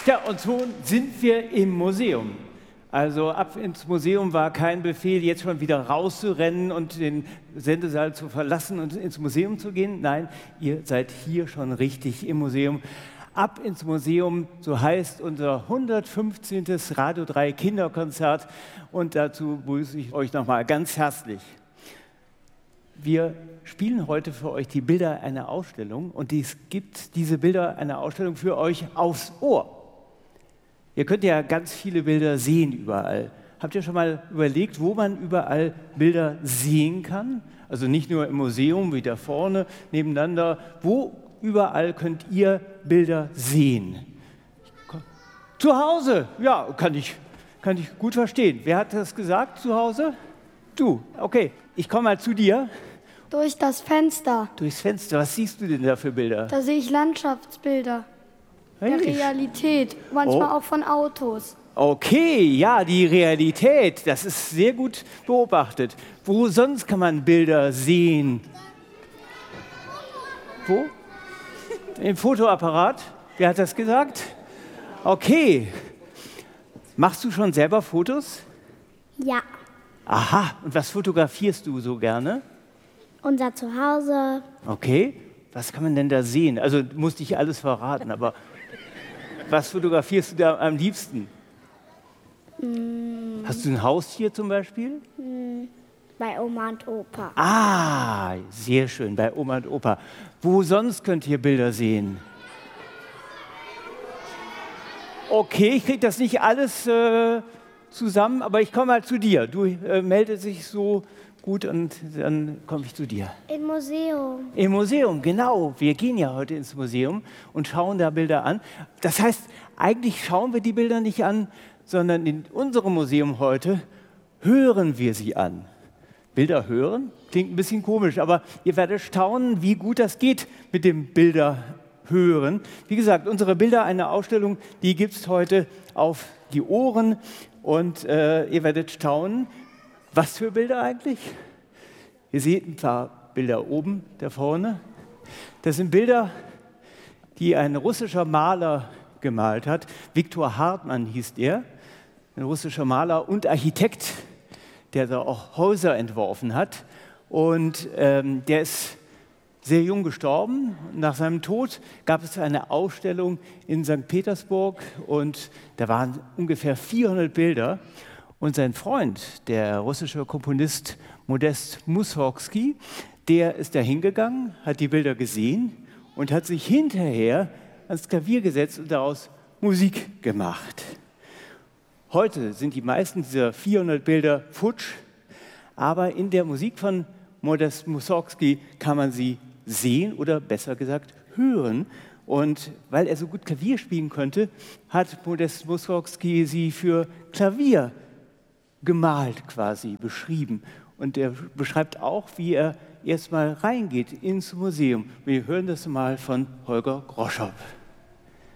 Ja, und so sind wir im Museum. Also ab ins Museum war kein Befehl, jetzt schon wieder rauszurennen und den Sendesaal zu verlassen und ins Museum zu gehen. Nein, ihr seid hier schon richtig im Museum. Ab ins Museum, so heißt unser 115. Radio 3 Kinderkonzert. Und dazu begrüße ich euch nochmal ganz herzlich. Wir spielen heute für euch die Bilder einer Ausstellung und es gibt diese Bilder einer Ausstellung für euch aufs Ohr. Ihr könnt ja ganz viele Bilder sehen überall. Habt ihr schon mal überlegt, wo man überall Bilder sehen kann? Also nicht nur im Museum, wie da vorne, nebeneinander. Wo überall könnt ihr Bilder sehen? Zu Hause, ja, kann ich gut verstehen. Wer hat das gesagt, zu Hause? Du, okay. Ich komme mal zu dir. Durch das Fenster. Durchs Fenster. Was siehst du denn da für Bilder? Da sehe ich Landschaftsbilder. Der Realität, manchmal auch von Autos. Okay, ja, die Realität, das ist sehr gut beobachtet. Wo sonst kann man Bilder sehen? Wo? Im Fotoapparat? Wer hat das gesagt? Okay. Machst du schon selber Fotos? Ja. Aha, und was fotografierst du so gerne? Unser Zuhause. Okay, was kann man denn da sehen? Also musste ich alles verraten, aber was fotografierst du da am liebsten? Hast du ein Haustier zum Beispiel? Bei Oma und Opa. Ah, sehr schön, bei Oma und Opa. Wo sonst könnt ihr Bilder sehen? Okay, ich kriege das nicht alles zusammen, aber ich komme mal zu dir. Du meldest dich so gut und dann komme ich zu dir. Im Museum. Im Museum, genau. Wir gehen ja heute ins Museum und schauen da Bilder an. Das heißt, eigentlich schauen wir die Bilder nicht an, sondern in unserem Museum heute hören wir sie an. Bilder hören? Klingt ein bisschen komisch, aber ihr werdet staunen, wie gut das geht mit dem Bilder hören. Wie gesagt, unsere Bilder, eine Ausstellung, die gibt es heute auf die Ohren und ihr werdet staunen. Was für Bilder eigentlich? Ihr seht ein paar Bilder oben, da vorne. Das sind Bilder, die ein russischer Maler gemalt hat. Viktor Hartmann hieß der, ein russischer Maler und Architekt, der da auch Häuser entworfen hat. Und der ist sehr jung gestorben. Nach seinem Tod gab es eine Ausstellung in St. Petersburg und da waren ungefähr 400 Bilder. Und sein Freund, der russische Komponist Modest Mussorgsky, der ist da hingegangen, hat die Bilder gesehen und hat sich hinterher ans Klavier gesetzt und daraus Musik gemacht. Heute sind die meisten dieser 400 Bilder futsch, aber in der Musik von Modest Mussorgsky kann man sie sehen oder besser gesagt hören. Und weil er so gut Klavier spielen konnte, hat Modest Mussorgsky sie für Klavier gemalt quasi, beschrieben. Und er beschreibt auch, wie er erstmal reingeht ins Museum. Wir hören das mal von Holger Groschow.